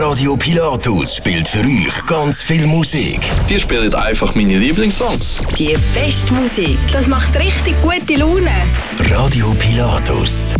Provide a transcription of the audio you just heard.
Radio Pilatus spielt für euch ganz viel Musik. Die spielen einfach meine Lieblingssongs. Die beste Musik. Das macht richtig gute Laune. Radio Pilatus.